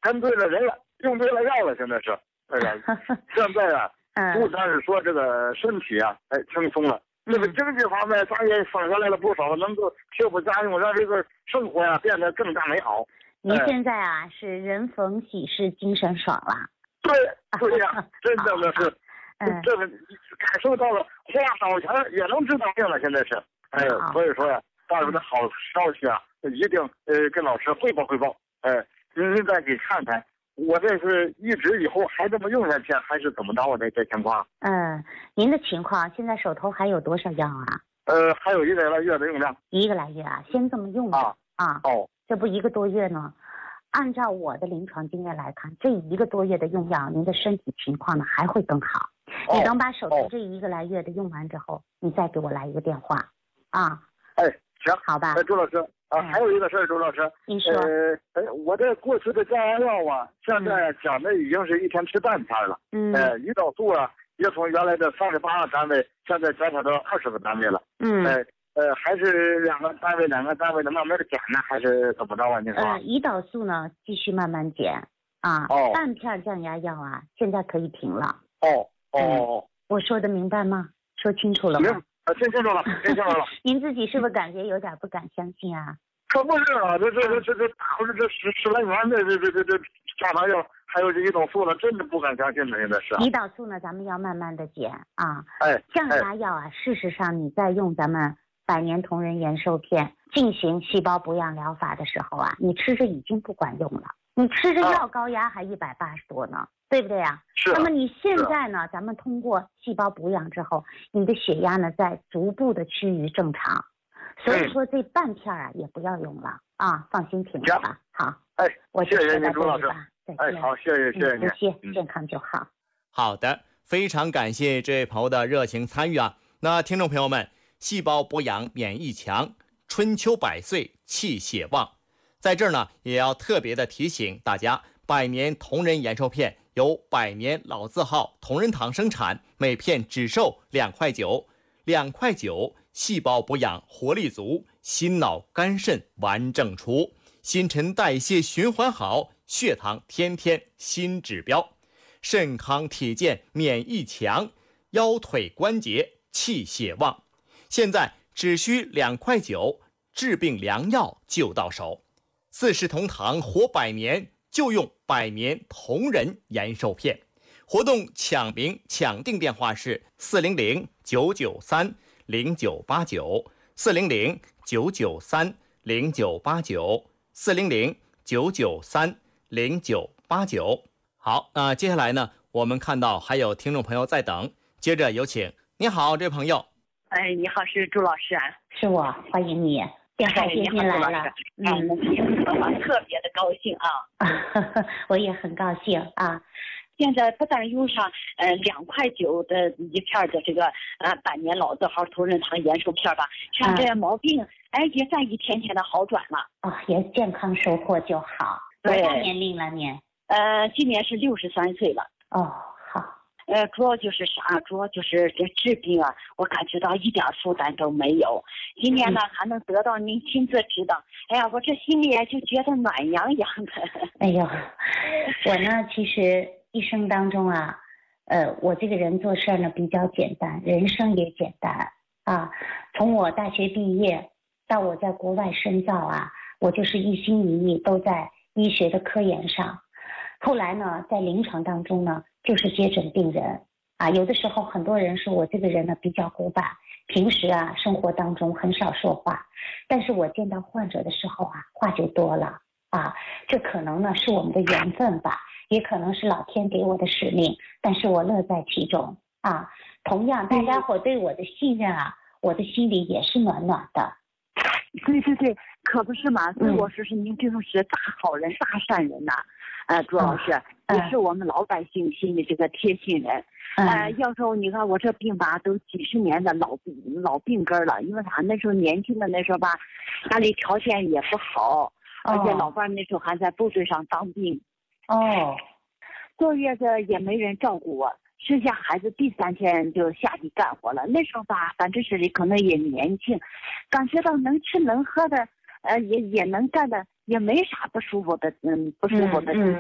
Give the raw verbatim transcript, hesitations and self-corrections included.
跟对了人了，用对了药了，现在是，哎呀，现在啊，不单是说这个身体啊，哎轻松了，这个经济方面咱也省下来了不少，能够贴补家用，让这个生活呀、啊、变得更加美好。 您现在啊、哎、是人逢喜事精神爽了。 对对呀、啊，真正的是，嗯、这个感受到了花少钱也能治大病了，现在是，哎，所以说呀、啊，到时候好消息啊，一定呃跟老师汇报汇报，哎，您再给看看。我这是一直以后还这么用下去，还是怎么着？我这这情况？ 嗯，您的情况现在手头还有多少药啊？ 呃，还有一个来月的用量。 一个来月啊，先这么用着啊啊！ 哦， 这不一个多月呢。按照我的临床经验来看，这一个多月的用药，您的身体情况呢还会更好。哦、你等把手头这一个来月的用完之后，哦、你再给我来一个电话啊。 哎，行， 好吧。 哎，朱老师。啊，还有一个事儿，周老师， 您说， 呃，我这过去的降压药啊，现在讲的已经是一天吃半片了， 嗯， 呃，胰岛素啊，也从原来的三十八个单位，现在减少到二十个单位了， 嗯， 呃呃，还是两个单位两个单位的慢慢的减呢，还是怎么着啊？您说？ 呃，胰岛素呢，继续慢慢减啊， 哦， 半片降压药啊，现在可以停了。 哦哦哦、嗯， 我说的明白吗？说清楚了吗？ 啊，听清楚了，听清楚了。 您自己是不是感觉有点不敢相信啊？ 可不是啊，这这这这这打回来这十十来年的这这这这降糖药，还有这胰岛素了，真的不敢相信了，现在是。 胰岛素呢，咱们要慢慢的减啊。 哎， 降压药啊，事实上你在用咱们百年同仁延寿片进行细胞补养疗法的时候啊，你吃着已经不管用了，你吃着药高压还一百八十多呢。啊，对不对呀？ 是。 那么你现在呢？咱们通过细胞补养之后，你的血压呢在逐步的趋于正常，所以说这半片啊也不要用了啊，放心停了吧。好， 哎， 我谢谢您，朱老师。 再见。 哎，好，谢谢，谢谢您。 不谢，健康就好。 好的，非常感谢这位朋友的热情参与啊。那听众朋友们，细胞补养免疫强，春秋百岁气血旺，在这儿呢也要特别的提醒大家。百年同仁延寿片由百年老字号同仁堂生产，每片只售两块九，两块九，细胞补养活力足，心脑肝肾完整除，新陈代谢循环好，血糖天天新指标，肾康体健免疫强，腰腿关节气血旺。现在只需两块九，治病良药就到手，四世同堂活百年。就用百年同仁延寿片，活动抢名抢订电话是四零零九九三零九八九，四零零九九三零九八九，四零零九九三零九八九。好，那接下来呢，我们看到还有听众朋友在等，接着有请。你好，这位朋友。 哎，你好，是朱老师啊。 是我，欢迎你。电话接进来了， 嗯，特别的高兴啊！ 我也很高兴啊！ 现在不但用上呃两块九的一片的这个呃百年老字号同仁堂延寿片吧，像这些毛病，嗯、哎，也在一天天的好转了啊，也健康收获就好。多大年龄了你？ 呃，今年是六十三岁了。 哦，好。 呃，主要就是啥？主要就是这治病啊，我感觉到一点负担都没有。今年呢，嗯、还能得到您亲自指导，哎呀，我这心里就觉得暖洋洋的。 哎呦，我呢，其实一生当中啊，呃，我这个人做事呢比较简单，人生也简单啊。从我大学毕业到我在国外深造啊，我就是一心一意都在医学的科研上。后来呢，在临床当中呢，就是接诊病人啊。有的时候很多人说我这个人呢比较古板，平时啊生活当中很少说话，但是我见到患者的时候啊，话就多了啊。这可能呢是我们的缘分吧，也可能是老天给我的使命，但是我乐在其中啊。同样，大家伙对我的信任啊，我的心里也是暖暖的。 对对对，可不是嘛！所以我说是您这种是大好人、大善人呐、啊，呃，朱老师、嗯、也是我们老百姓心里这个贴心人。嗯、呃，要说你看我这病吧，都几十年的老病老病根了，因为啥？那时候年轻的那时候吧，家里条件也不好，哦、而且老伴那时候还在部队上当兵。 哦， 坐月子也没人照顾我。生下孩子第三天就下地干活了，那时候吧，反正是可能也年轻，感觉到能吃能喝的，呃，也也能干的，也没啥不舒服的，嗯，不舒服的。嗯嗯